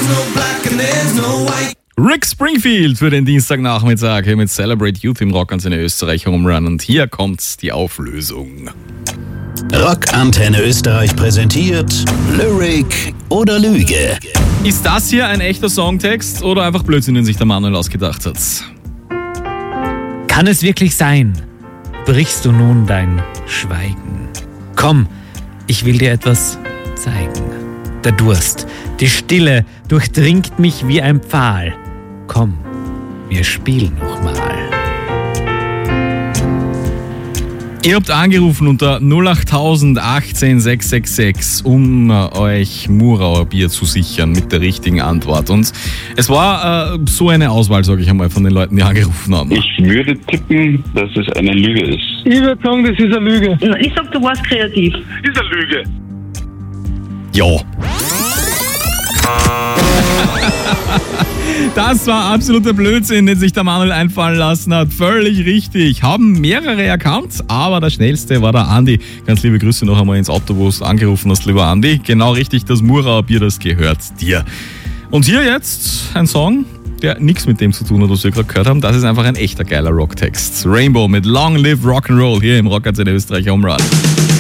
Rick Springfield für den Dienstagnachmittag hier mit Celebrate Youth im Rockantenne Österreich Home Run. Und hier kommt die Auflösung. Rockantenne Österreich präsentiert Lyric oder Lüge. Ist das hier ein echter Songtext oder einfach Blödsinn, den sich der Manuel ausgedacht hat? Kann es wirklich sein? Brichst du nun dein Schweigen? Komm, ich will dir etwas zeigen. Der Durst, die Stille durchdringt mich wie ein Pfahl. Komm, wir spielen noch mal. Ihr habt angerufen unter 08000 18 666, um euch Murauer Bier zu sichern mit der richtigen Antwort. Und es war so eine Auswahl, sage ich einmal, von den Leuten, die angerufen haben. Ich würde tippen, dass es eine Lüge ist. Ich würde sagen, das ist eine Lüge. Ich sag, du warst kreativ. Ist eine Lüge. Ja. Das war absoluter Blödsinn, den sich der Manuel einfallen lassen hat. Völlig richtig. Haben mehrere erkannt, aber der schnellste war der Andi. Ganz liebe Grüße noch einmal ins Auto, wo du angerufen hast, lieber Andi. Genau richtig, das Murauer Bier, das gehört dir. Und hier jetzt ein Song, der nichts mit dem zu tun hat, was wir gerade gehört haben. Das ist einfach ein echter geiler Rocktext. Rainbow mit Long Live Rock'n'Roll hier im Rockantenne Österreich Home Run.